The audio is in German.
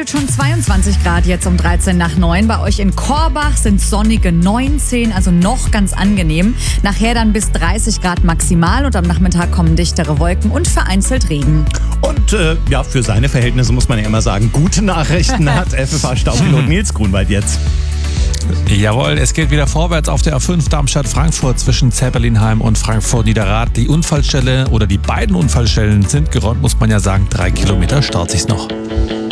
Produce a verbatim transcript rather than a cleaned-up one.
bedeutet schon zweiundzwanzig Grad jetzt um dreizehn nach neun. Bei euch in Korbach sind sonnige neunzehn, also noch ganz angenehm. Nachher dann bis dreißig Grad maximal und am Nachmittag kommen dichtere Wolken und vereinzelt Regen. Und äh, ja, für seine Verhältnisse muss man ja immer sagen, gute Nachrichten hat F F H-Staubpilot Nils Grunwald jetzt. Jawohl, es geht wieder vorwärts auf der A fünf Darmstadt-Frankfurt zwischen Zeppelinheim und Frankfurt-Niederrad. Die Unfallstelle oder die beiden Unfallstellen sind geräumt, muss man ja sagen. Drei Kilometer staut sich's noch.